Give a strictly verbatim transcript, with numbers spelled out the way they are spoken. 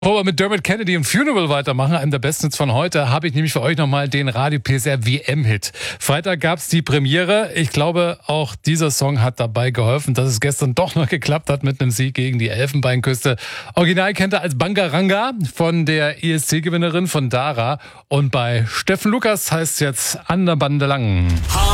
Bevor wir mit Dermot Kennedy und Funeral weitermachen, einem der besten Hits von heute, habe ich nämlich für euch nochmal den Radio P S R W M-Hit. Freitag gab es die Premiere. Ich glaube, auch dieser Song hat dabei geholfen, dass es gestern doch noch geklappt hat mit einem Sieg gegen die Elfenbeinküste. Original kennt er als Bangaranga von der E S C-Gewinnerin von Dara. Und bei Steffen Lukas heißt es jetzt An der Bande lang.